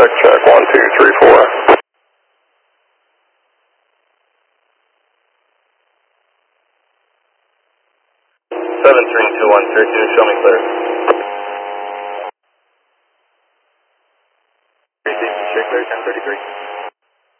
check, 1, 2, 3, 4. 732-132, show me clear. 360, clear, 1033.